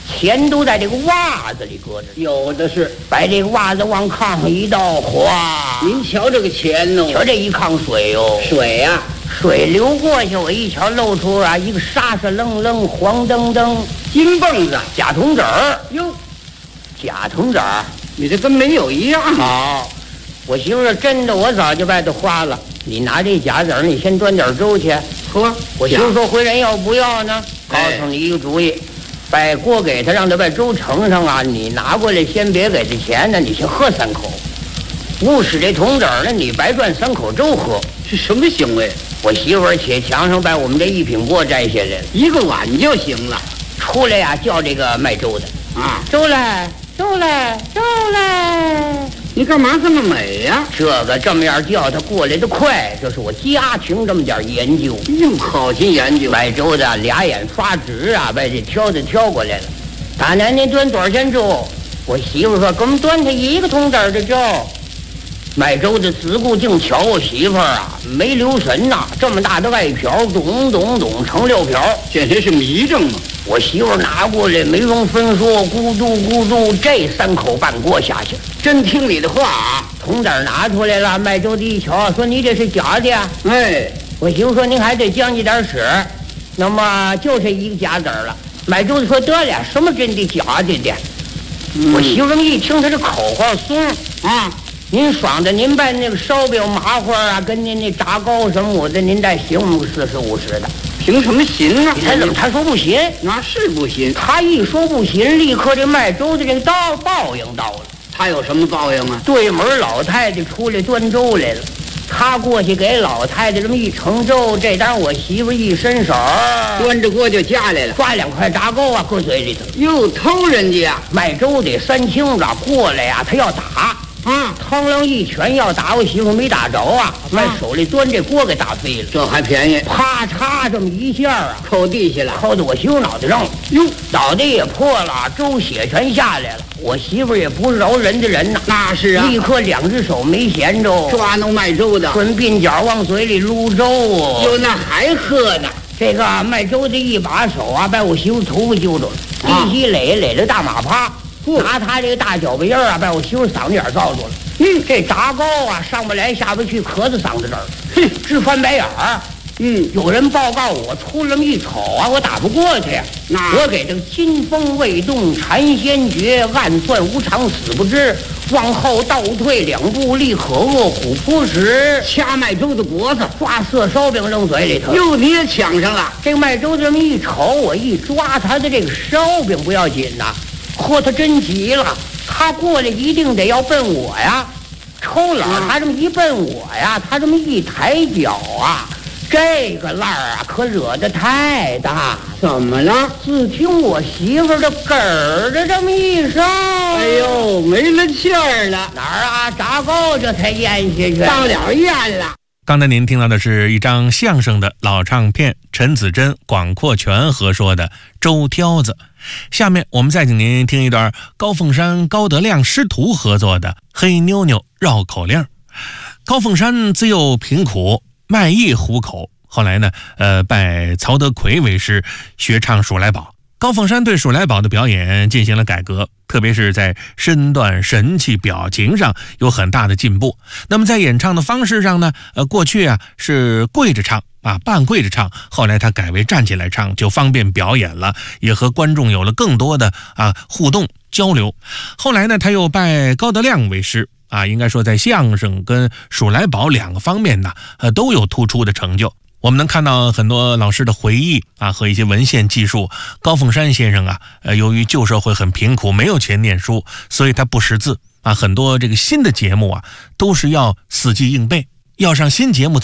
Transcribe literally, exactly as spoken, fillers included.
钱都在这个袜子里搁着， 有的是。 把这个袜子往炕上一倒，哗！ 您瞧这个钱呢？ 瞧这一炕水哟， 水呀、啊， 水流过去，我一瞧露出啊一个沙沙愣愣、黄澄澄金蹦子、 假铜子儿哟， 假铜子儿， 你这跟没有一样。 好，我媳妇说真的，我早就把它花了。你拿这假子儿，你先端点粥去。 呵， 我媳妇说回人要不要呢？告诉你一个主意。哎，把锅给他，让他把粥盛上啊！你拿过来，先别给他钱呢，你先喝三口。误使这铜子儿呢，你白赚三口粥喝， 是什么行为？ 我媳妇儿且墙上把我们这一品锅摘下来了， 一个碗就行了。 出来呀、啊，叫这个卖粥的啊， 粥来，粥来，粥来！ 你干嘛这么美呀、啊？ 这个这么样叫他过来的快，这是我家庭这么点研究。 又好心研究， 卖粥的俩眼发直啊，把这挑子挑过来了。大奶奶端多少钱粥？我媳妇说给我们端他一个铜子的粥。卖粥的自顾净瞧我媳妇儿啊，没留神呐、啊，这么大的外瓢，咚咚咚成六瓢， 简直是迷症嘛！ 我媳妇儿拿过来没容分说，咕嘟咕嘟，这三口半锅下去， 真听你的话啊！ 铜子拿出来了，卖粥的一瞧，说你这是假的。 哎， 我媳妇说您还得将计点使，那么就这一个假子儿了。卖粥的说得了，什么真的假的的？嗯、我媳妇儿一听他这口话松啊。您爽的，您把那个烧饼、麻花啊，跟您那炸糕什么的，您再行我们四十五十的， 凭什么行啊？ 他怎么他说不行？ 那是不行。 他一说不行，立刻这卖粥的这个到报应到了。 他有什么报应啊？ 对门老太太出来端粥来了，他过去给老太太这么一盛粥，这当我媳妇一伸手， 端着锅就夹来了， 抓两块炸糕啊，搁嘴里头。 又偷人家呀！ 卖粥得三清子过来呀、啊，他要打。啊！腾楞一拳要打我媳妇没打着啊，把手里端这锅给打飞了， 这还便宜！ 啪嚓这么一下啊， 扣地下了， 扣到我媳妇脑袋上了。 哟， 脑袋也破了，粥血全下来了。我媳妇也不是饶人的人呐， 那是啊， 立刻两只手没闲着， 抓弄卖粥的， 顺鬓角往嘴里撸粥。 哟，那还喝呢？ 这个卖粥的一把手啊，把我媳妇头发揪住了，一起垒垒着大马趴。拿他这个大脚巴印儿啊，把我媳妇嗓子眼罩住了。嗯，这炸糕啊，上不来下不去，咳子嗓子这儿，哼，直翻白眼儿。嗯，有人报告我出了这么一瞅啊，我打不过去。那我给这个金风未动，禅先觉，暗算无常，死不知。往后倒退两步，立可恶虎扑时， 掐卖粥的脖子， 抓色烧饼扔嘴里头。 又你也抢上了。 这个卖粥的这么一瞅，我一抓他的这个烧饼不要紧呐。嚯，他真急了，他过来一定得要奔我呀！抽冷，他这么一奔我呀，他这么一抬脚啊，这个烂儿啊，可惹得太大。 怎么了？ 只听我媳妇儿的咯儿的这么一声， 哎呦，没了气儿了。 哪儿啊？炸糕这才咽下去， 到了咽了。 刚才您听到的是一张相声的老唱片，陈子珍、广阔全合说的《粥挑子》。下面我们再请您听一段高凤山、高德亮师徒合作的《黑妞妞绕口令》。高凤山自幼贫苦，卖艺糊口，后来呢，呃，拜曹德奎为师，学唱数来宝。高凤山对数来宝的表演进行了改革，特别是在身段、神气、表情上有很大的进步。那么在演唱的方式上呢，呃，过去啊是跪着唱啊，半跪着唱，后来他改为站起来唱，就方便表演了，也和观众有了更多的啊互动交流。后来呢，他又拜高德亮为师啊，应该说在相声跟数来宝两个方面呢，呃，都有突出的成就。我们能看到很多老师的回忆啊和一些文献记述。高凤山先生啊，呃，由于旧社会很贫苦，没有钱念书，所以他不识字啊。很多这个新的节目啊，都是要死记硬背。要上新节目